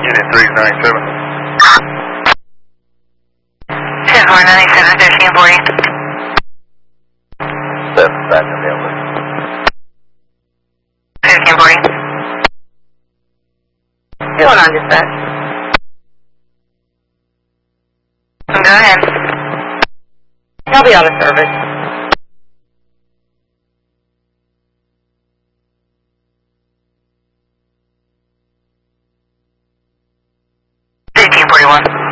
Unit 397. 10-497, 1340. 7, back available. 1340. Hold on, dispatch. Go ahead. He'll be out of service. $1341.